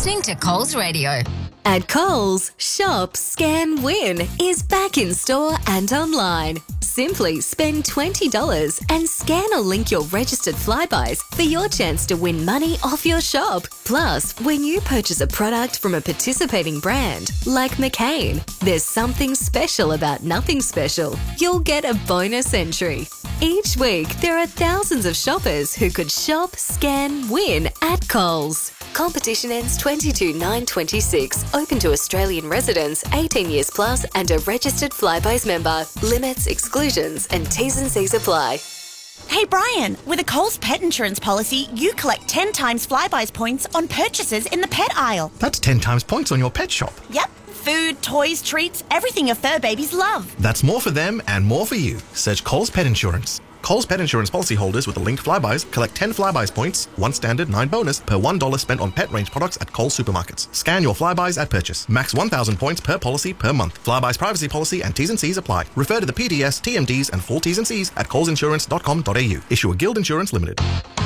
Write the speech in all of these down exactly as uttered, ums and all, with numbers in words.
listening to Coles Radio. At Coles, Shop, Scan, Win is back in store and online. Simply spend twenty dollars and scan or link your registered Flybuys for your chance to win money off your shop. Plus, when you purchase a product from a participating brand like McCain, there's something special about nothing special. You'll get a bonus entry. Each week, there are thousands of shoppers who could shop, scan, win at Coles. Competition ends twenty-two nine twenty-six. Open to Australian residents, eighteen years plus and a registered Flybuys member. Limits, exclusions and T's and C's apply. Hey Brian, with a Coles pet insurance policy, you collect ten times Flybuys points on purchases in the pet aisle. That's ten times points on your pet shop. Yep. Food, toys, treats, everything your fur babies love. That's more for them and more for you. Search Coles Pet Insurance. Coles Pet Insurance policyholders with the linked Flybuys collect ten Flybuys points, one standard, nine bonus, per one dollar spent on pet range products at Coles supermarkets. Scan your Flybuys at purchase. Max one thousand points per policy per month. Flybuys privacy policy and T's and C's apply. Refer to the P D S, T M Ds and full T's and C's at coles insurance dot com dot a u. Issue a Guild Insurance Limited.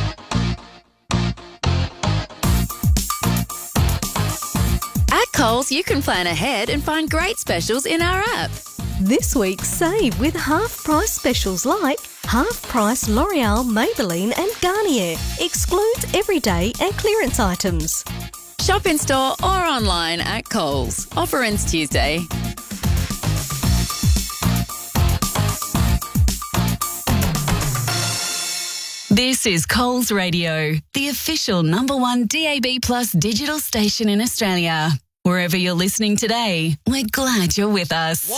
At Coles, you can plan ahead and find great specials in our app. This week, save with half-price specials like half-price L'Oreal, Maybelline and Garnier. Excludes everyday and clearance items. Shop in store or online at Coles. Offer ends Tuesday. This is Coles Radio, the official number one D A B Plus digital station in Australia. Wherever you're listening today, we're glad you're with us.